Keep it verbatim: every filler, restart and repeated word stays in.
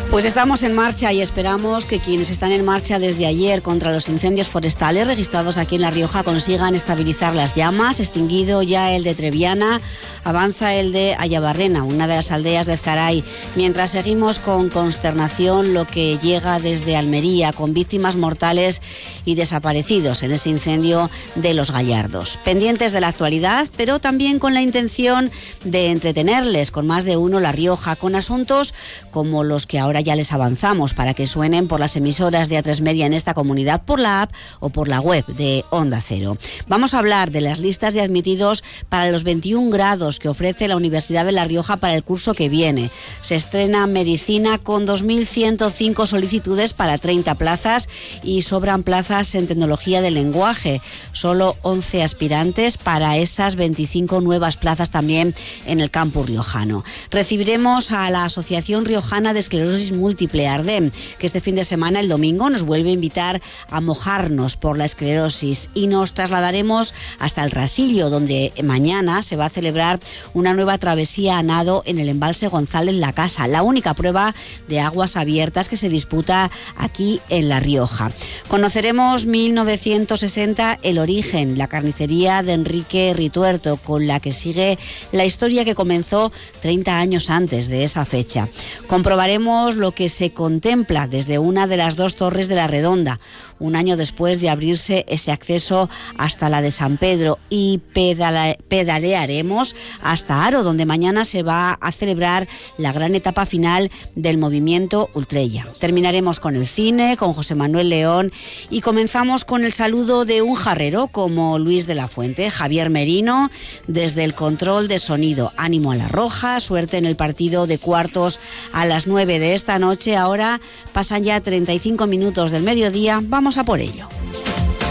Pues estamos en marcha y esperamos que quienes están en marcha desde ayer contra los incendios forestales registrados aquí en La Rioja consigan estabilizar las llamas. Extinguido ya el de Treviana, avanza el de Ayabarrena, una de las aldeas de Ezcaray, mientras seguimos con consternación lo que llega desde Almería, con víctimas mortales y desaparecidos en ese incendio de Los Gallardos. Pendientes de la actualidad, pero también con la intención de entretenerles con Más de Uno La Rioja, con asuntos como los que ahora ya les avanzamos para que suenen por las emisoras de A tres Media en esta comunidad, por la app o por la web de Onda Cero. Vamos a hablar de las listas de admitidos para los veintiún grados que ofrece la Universidad de La Rioja para el curso que viene. Se estrena Medicina con dos mil ciento cinco solicitudes para treinta plazas y sobran plazas en Tecnología del Lenguaje. Solo once aspirantes para esas veinticinco nuevas plazas también en el campus riojano. Recibiremos a la Asociación Riojana de Esclerosis Múltiple, ARDEM, que este fin de semana, el domingo, nos vuelve a invitar a mojarnos por la esclerosis y nos trasladaremos hasta el Rasillo, donde mañana se va a celebrar una nueva travesía a nado en el embalse González La Casa, la única prueba de aguas abiertas que se disputa aquí en La Rioja. Conoceremos mil novecientos sesenta, el origen, la carnicería de Enrique Rituerto, con la que sigue la historia que comenzó treinta años antes de esa fecha. Comprobaremos lo que se contempla desde una de las dos torres de la Redonda, un año después de abrirse ese acceso hasta la de San Pedro, y pedale- pedalearemos hasta Haro, donde mañana se va a celebrar la gran etapa final del movimiento Ultrella. Terminaremos con el cine, con José Manuel León, y comenzamos con el saludo de un jarrero como Luis de la Fuente. Javier Merino, desde el control de sonido. Ánimo a la Roja, suerte en el partido de cuartos a las nueve de esta noche. Ahora pasan ya treinta y cinco minutos del mediodía, vamos a por ello.